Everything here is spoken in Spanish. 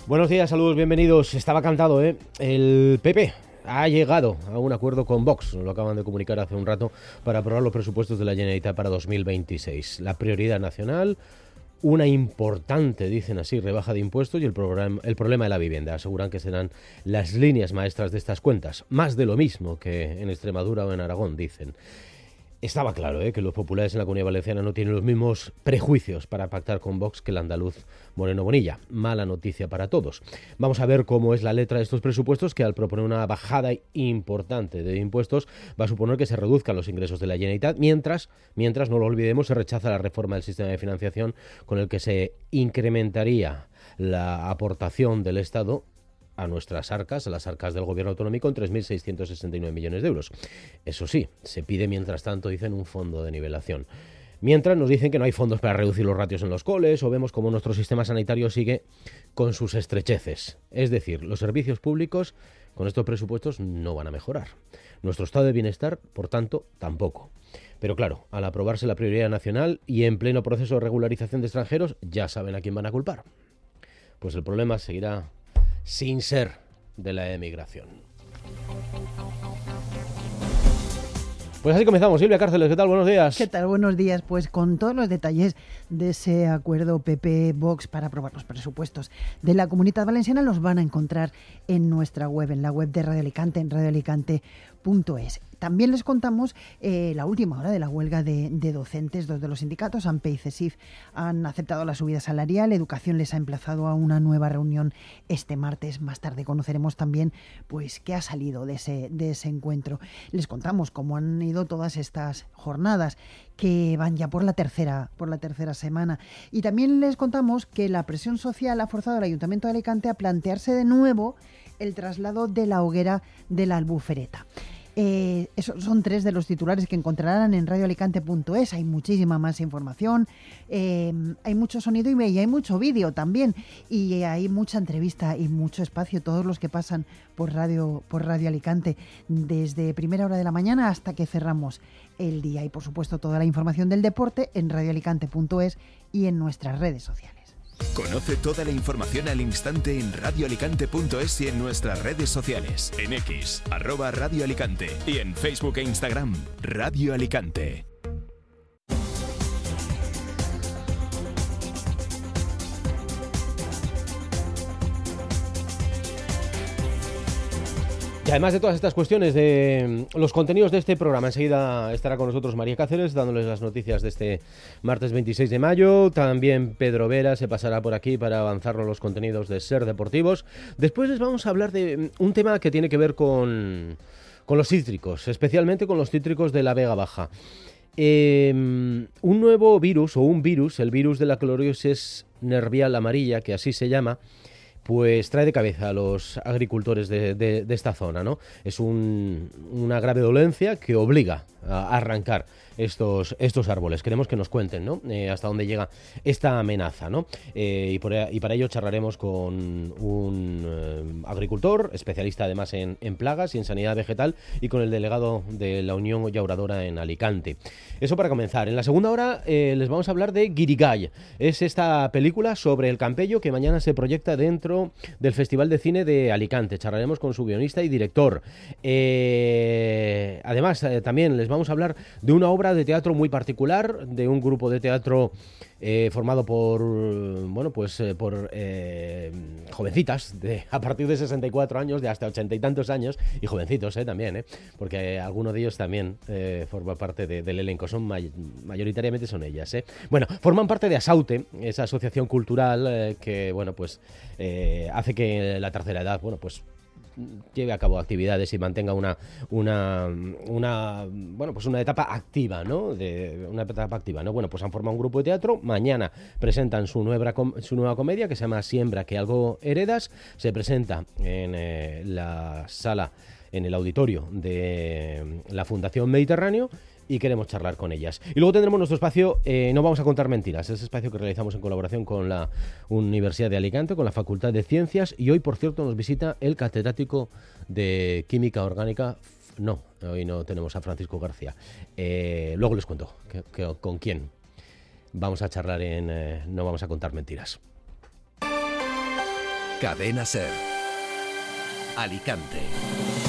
Buenos días, saludos, bienvenidos. Estaba cantado, ¿eh? El PP ha llegado a un acuerdo con Vox, nos lo acaban de comunicar hace un rato, para aprobar los presupuestos de la Generalitat para 2026. La prioridad nacional, una importante, dicen así, rebaja de impuestos y el problema de la vivienda. Aseguran que serán las líneas maestras de estas cuentas. Más de lo mismo que en Extremadura o en Aragón, dicen. Estaba claro que los populares en la Comunidad Valenciana no tienen los mismos prejuicios para pactar con Vox que el andaluz Moreno Bonilla. Mala noticia para todos. Vamos a ver cómo es la letra de estos presupuestos, que al proponer una bajada importante de impuestos va a suponer que se reduzcan los ingresos de la Generalitat, mientras, no lo olvidemos, se rechaza la reforma del sistema de financiación con el que se incrementaría la aportación del Estado a nuestras arcas, a las arcas del gobierno autonómico, en 3.669 millones de euros. Eso sí, se pide mientras tanto, dicen, un fondo de nivelación. Mientras nos dicen que no hay fondos para reducir los ratios en los coles, o vemos cómo nuestro sistema sanitario sigue con sus estrecheces. Es decir, los servicios públicos con estos presupuestos no van a mejorar. Nuestro estado de bienestar, por tanto, tampoco. Pero claro, al aprobarse la prioridad nacional y en pleno proceso de regularización de extranjeros, ya saben a quién van a culpar. Pues el problema seguirá sin ser de la emigración. Pues así comenzamos. Silvia Cárceles, ¿qué tal? Buenos días. ¿Qué tal? Buenos días. Pues con todos los detalles de ese acuerdo PP-Vox para aprobar los presupuestos de la Comunidad Valenciana los van a encontrar en nuestra web, en la web de Radio Alicante, en radioalicante.es. También les contamos la última hora de la huelga de docentes. Dos de los sindicatos, AMPE y CESIF, han aceptado la subida salarial. Educación les ha emplazado a una nueva reunión este martes. Más tarde conoceremos también pues qué ha salido de ese encuentro. Les contamos cómo han ido todas estas jornadas, que van ya por la tercera semana. Y también les contamos que la presión social ha forzado al Ayuntamiento de Alicante a plantearse de nuevo el traslado de la hoguera de la Albufereta. Esos son tres de los titulares que encontrarán en radioalicante.es. Hay muchísima más información, hay mucho sonido y hay mucho vídeo también, y hay mucha entrevista y mucho espacio, todos los que pasan por Radio Alicante, desde primera hora de la mañana hasta que cerramos el día. Y por supuesto toda la información del deporte en radioalicante.es y en nuestras redes sociales. Conoce toda la información al instante en radioalicante.es y en nuestras redes sociales. En X, @Radio Alicante, y en Facebook e Instagram, Radio Alicante. Y además de todas estas cuestiones de los contenidos de este programa, enseguida estará con nosotros María Cáceres dándoles las noticias de este martes 26 de mayo. También Pedro Vera se pasará por aquí para avanzarnos los contenidos de Ser Deportivos. Después les vamos a hablar de un tema que tiene que ver con los cítricos, especialmente con los cítricos de la Vega Baja. Un nuevo virus, el virus de la cloriosis nervial amarilla, que así se llama, pues trae de cabeza a los agricultores de esta zona, ¿no? Es una grave dolencia que obliga a arrancar estos árboles. Queremos que nos cuenten, ¿no? Hasta dónde llega esta amenaza, ¿no? Y para ello charlaremos con un agricultor, especialista además en plagas y en sanidad vegetal, y con el delegado de la Unión Llauradora en Alicante. Eso para comenzar. En la segunda hora les vamos a hablar de Guirigay. Es esta película sobre el Campello que mañana se proyecta dentro del Festival de Cine de Alicante. Charlaremos con su guionista y director. Además, también les vamos a hablar de una obra de teatro muy particular, de un grupo de teatro formado por jovencitas a partir de 64 años, de hasta 80 y tantos años, y jovencitos también, porque alguno de ellos también forma parte del elenco, mayoritariamente son ellas. Bueno, forman parte de Asaute, esa asociación cultural que hace que la tercera edad lleve a cabo actividades y mantenga una etapa activa, ¿no? Bueno, pues han formado un grupo de teatro. Mañana presentan su nueva comedia que se llama Siembra que algo heredas. Se presenta en la sala, en el auditorio de la Fundación Mediterráneo, y queremos charlar con ellas. Y luego tendremos nuestro espacio No vamos a contar mentiras, ese espacio que realizamos en colaboración con la Universidad de Alicante, con la Facultad de Ciencias, y hoy, por cierto, nos visita el catedrático de Química Orgánica. No, hoy no tenemos a Francisco García. Luego les cuento con quién vamos a charlar en No vamos a contar mentiras. Cadena SER. Alicante.